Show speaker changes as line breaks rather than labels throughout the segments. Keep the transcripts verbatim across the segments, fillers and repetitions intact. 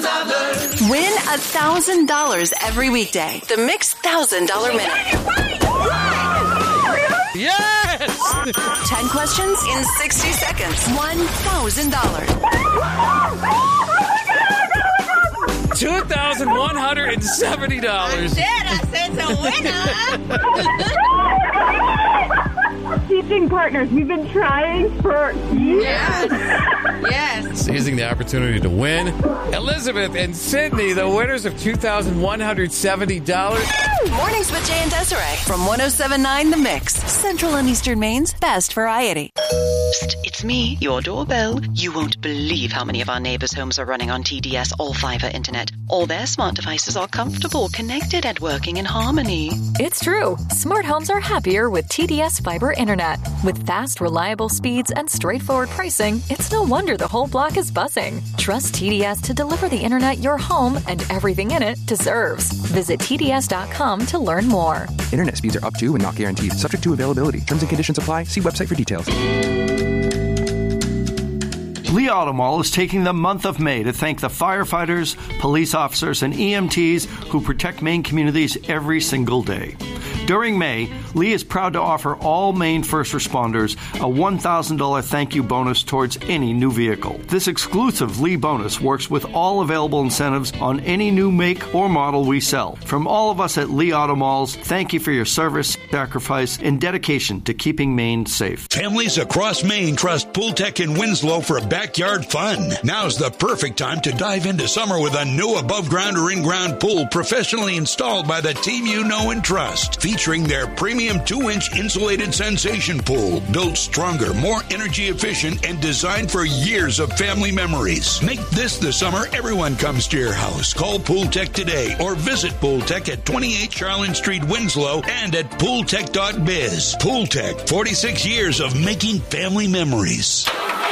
lessons I've learned.
Win one thousand dollars every weekday. The Mix one thousand dollars Minute.
Yes!
ten questions in sixty seconds. one thousand dollars.
two thousand one hundred seventy dollars.
I said, I said it's a winner.
Teaching partners, we've been trying for years.
Yes. Yes.
Seizing the opportunity to win. Elizabeth and Sydney, the winners of two thousand one hundred seventy dollars.
Mornings with Jay and Desiree from one oh seven point nine The Mix. Central and Eastern Maine's best variety.
Psst, it's me, your doorbell. You won't believe how many of our neighbors' homes are running on T D S All-Fiber Internet. All their smart devices are comfortable, connected, and working in harmony.
It's true. Smart homes are happier with T D S Fiber Internet. With fast, reliable speeds and straightforward pricing, it's no wonder the whole block is buzzing. Trust T D S to deliver the internet your home and everything in it deserves. Visit T D S dot com to learn more.
Internet speeds are up to and not guaranteed. Subject to availability. Terms and conditions apply. See website for details.
Lee Auto Mall is taking the month of May to thank the firefighters, police officers, and E M Ts who protect Maine communities every single day. During May, Lee is proud to offer all Maine first responders a one thousand dollars thank you bonus towards any new vehicle. This exclusive Lee bonus works with all available incentives on any new make or model we sell. From all of us at Lee Auto Malls, thank you for your service, sacrifice, and dedication to keeping Maine safe.
Families across Maine trust Pool Tech in Winslow for backyard fun. Now's the perfect time to dive into summer with a new above-ground or in-ground pool professionally installed by the team you know and trust. Featuring their premium two-inch insulated sensation pool, built stronger, more energy efficient, and designed for years of family memories. Make this the summer everyone comes to your house. Call Pool Tech today or visit Pool Tech at twenty-eight Charlton Street, Winslow, and at pool tech dot biz. Pool Tech, forty-six years of making family memories.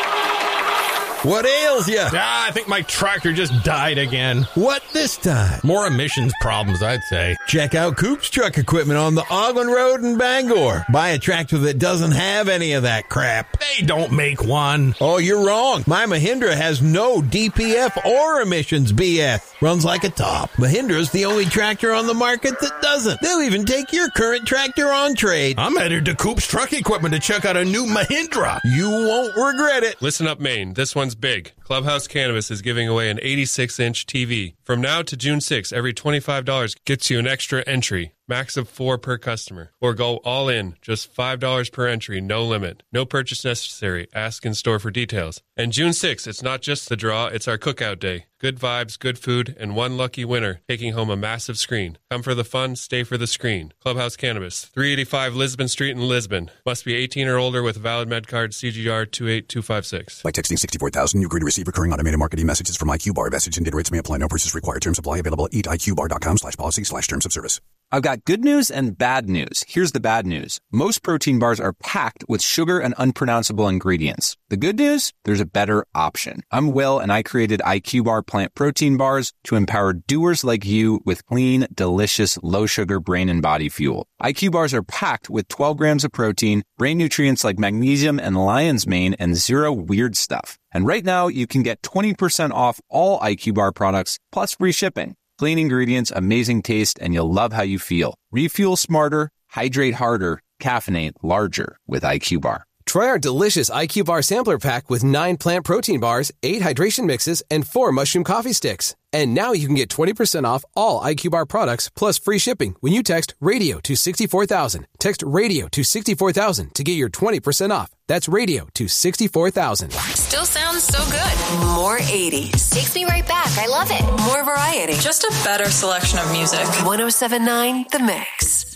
What ails you?
Ah, I think my tractor just died again.
What this time?
More emissions problems, I'd say.
Check out Coop's Truck Equipment on the Ogden Road in Bangor. Buy a tractor that doesn't have any of that crap.
They don't make one.
Oh, you're wrong. My Mahindra has no D P F or emissions B S. Runs like a top. Mahindra's the only tractor on the market that doesn't. They'll even take your current tractor on trade.
I'm headed to Coop's Truck Equipment to check out a new Mahindra.
You won't regret it.
Listen up, Maine. This one's big. Clubhouse Cannabis is giving away an eighty-six inch T V. From now to June sixth, every twenty-five dollars gets you an extra entry. Max of four per customer. Or go all in, just five dollars per entry, no limit. No purchase necessary. Ask in store for details. And June sixth, it's not just the draw, it's our cookout day. Good vibes, good food, and one lucky winner taking home a massive screen. Come for the fun, stay for the screen. Clubhouse Cannabis, three eighty-five Lisbon Street in Lisbon. Must be eighteen or older with a valid med card, C G R two eight two five six.
By texting sixty-four thousand, you agree to receive recurring automated marketing messages from I Q Bar. Message and data rates may apply. No purchase required. Terms apply. Available at eat I Q bar dot com slash policy slash terms of service.
I've got good news and bad news. Here's the bad news. Most protein bars are packed with sugar and unpronounceable ingredients. The good news? There's a better option. I'm Will, and I created I Q Bar plant protein bars to empower doers like you with clean, delicious, low-sugar brain and body fuel. I Q Bars are packed with twelve grams of protein, brain nutrients like magnesium and lion's mane, and zero weird stuff. And right now, you can get twenty percent off all I Q Bar products, plus free shipping. Clean ingredients, amazing taste, and you'll love how you feel. Refuel smarter, hydrate harder, caffeinate larger with I Q Bar.
Try our delicious I Q Bar sampler pack with nine plant protein bars, eight hydration mixes, and four mushroom coffee sticks. And now you can get twenty percent off all I Q Bar products plus free shipping when you text radio to sixty-four thousand. Text radio to sixty-four thousand to get your twenty percent off. That's radio to sixty-four thousand.
Still sounds so good. More eighties.
Takes me right back. I love it.
More variety.
Just a better selection of music.
one oh seven point nine The Mix.